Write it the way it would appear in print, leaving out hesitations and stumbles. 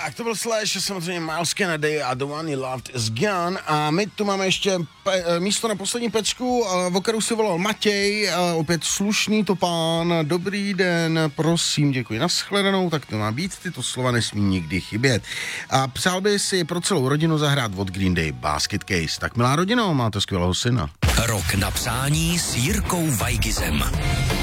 Tak, to byl Slash, samozřejmě Miles Kennedy a The One You Loved Is Gone. A my tu máme ještě místo na poslední pecku, o kterou si volal Matěj, opět slušný to pán. Dobrý den, prosím, děkuji, nashledanou, tak to má být, tyto slova nesmí nikdy chybět. A přál by si pro celou rodinu zahrát od Green Day Basket Case. Tak milá rodino, máte skvělého syna. Rok na přání s Jirkou Weigizem.